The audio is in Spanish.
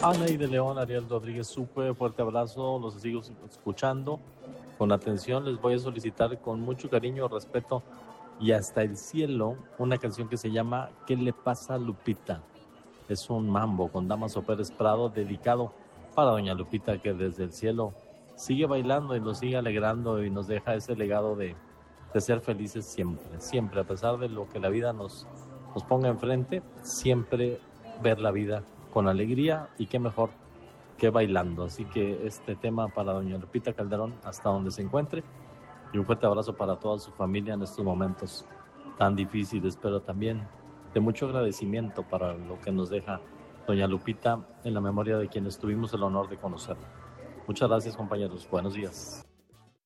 Anaí de León, Ariel Rodríguez Sucre, fuerte abrazo, los sigo escuchando con atención. Les voy a solicitar con mucho cariño, respeto y hasta el cielo una canción que se llama ¿Qué le pasa a Lupita? Es un mambo con Damaso Pérez Prado dedicado para doña Lupita, que desde el cielo sigue bailando y nos sigue alegrando y nos deja ese legado de ser felices siempre, siempre, a pesar de lo que la vida nos ponga enfrente, siempre ver la vida con alegría y qué mejor que bailando. Así que este tema para doña Lupita Calderón hasta donde se encuentre y un fuerte abrazo para toda su familia en estos momentos tan difíciles, pero también de mucho agradecimiento para lo que nos deja doña Lupita en la memoria de quienes tuvimos el honor de conocerla. Muchas gracias, compañeros. Buenos días.